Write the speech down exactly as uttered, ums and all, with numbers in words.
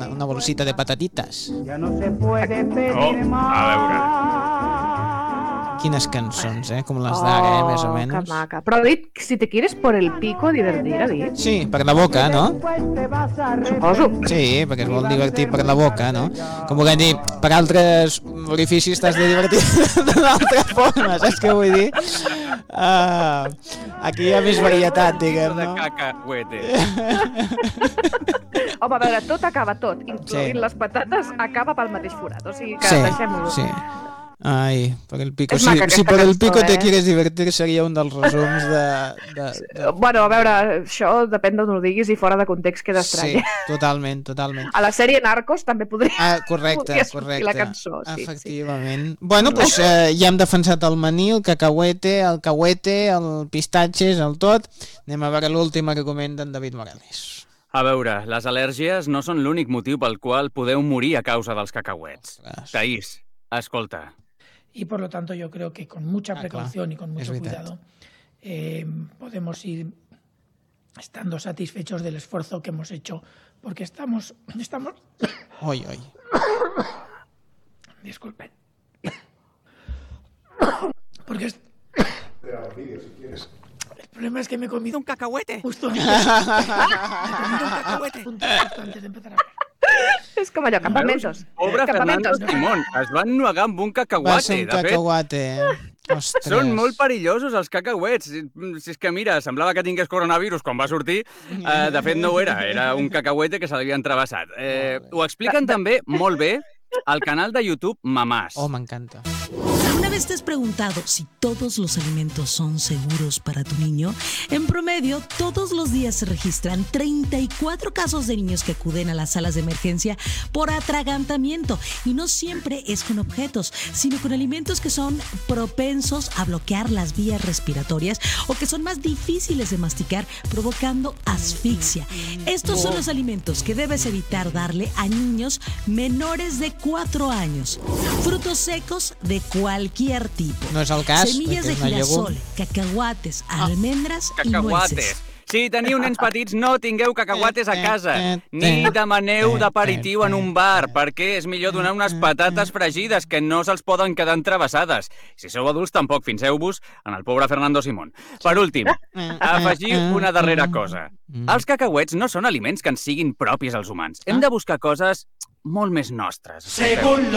una, una bolsita de patatitas. Oh, a veure. Quines cançons, eh? Com les d'ara, eh? Més o Oh, menys. que maca. Però ha dit, si te quieres por el pico divertir, ha dit. Sí, per la boca, no? Suposo. Sí, perquè es vol divertir per la boca, no? Com ho dir, per altres orificis t'has de divertir d'una altra forma, saps què vull dir? Uh, aquí hi ha més varietat, diguem, De no? cacahuete. Home, a veure, tot acaba tot, incloent Sí. les patates, acaba pel mateix forat. O sigui que Sí, deixem-ho. sí. Ai, por el pico. És Si, maca si aquesta por el cançó, pico te eh? quieres divertir seria un dels resums de... de, de... Bueno, a veure, això depèn d'on ho diguis i fora de context queda estrany. Sí, totalment, totalment. A la sèrie Narcos també podria, Ah, correcte, podria sortir correcte. la cançó. Sí, Efectivament. Sí. Bueno, doncs eh, ja hem defensat el maní, el cacahuete, el cahuete, el pistatxes, el tot. Anem a veure l'última que comenta en David Morales. A veure, les al·lèrgies no són l'únic motiu pel qual podeu morir a causa dels cacauets. Ostres. Taís, escolta. Y por lo tanto yo creo que con mucha Ah, precaución claro, y con es mucho verdad. cuidado eh, podemos ir estando satisfechos del esfuerzo que hemos hecho, porque estamos... estamos Oi, oi. disculpen. Porque es- el problema es que me he comido un cacahuete. justo antes, me he comido un cacahuete justo antes de empezar a hablar. És com allò, campamentos. Pobre Fernando Campamentos. Simón, es van nuegar amb un Va ser cacahuate. un De fet, cacahuate, eh? Ostres. són molt perillosos els cacauets. Si si és que, mira, semblava que tingués coronavirus quan va sortir. Eh, de fet, no ho era. Era un cacahuete que se l'havia entrevessat. Eh, ho expliquen també molt bé al canal de YouTube Mamàs. Oh, m'encanta. ¿Alguna vez te has preguntado si todos los alimentos son seguros para tu niño? En promedio, todos los días se registran treinta y cuatro casos de niños que acuden a las salas de emergencia por atragantamiento. Y no siempre es con objetos, sino con alimentos que son propensos a bloquear las vías respiratorias o que son más difíciles de masticar, provocando asfixia. Estos son los alimentos que debes evitar darle a niños menores de cuatro años. Frutos secos de cualquier tipo. No és el cas, Semillas perquè de és una llegum. girasol, cacahuates, almendras y Cacahuates. nueces. Si teniu nens petits, no tingueu cacahuates a casa. Ni demaneu d'aperitiu en un bar, perquè és millor donar unes patates fregides que no se'ls poden quedar entrevessades. Si sou adults, tampoc finseu-vos en el pobre Fernando Simón. Per últim, afegir una darrera cosa. Els cacahuets no són aliments que ens siguin propis als humans. Hem de buscar coses molt més nostres. Según